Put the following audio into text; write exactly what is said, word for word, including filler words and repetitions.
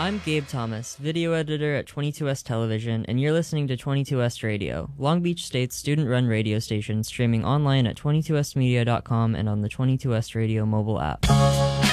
I'm Gabe Thomas, video editor at twenty-two S Television, and you're listening to twenty-two S Radio, Long Beach State's student-run radio station, streaming online at twenty-two s media dot com and on the twenty-two S Radio mobile app.